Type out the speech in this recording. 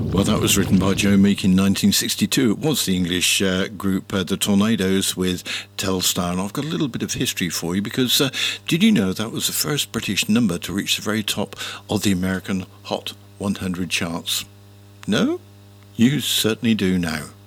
Well, that was written by Joe Meek in 1962. It was the English group The Tornadoes with Telstar. And I've got a little bit of history for you because did you know that was the first British number to reach the very top of the American Hot 100 charts? No? You certainly do now.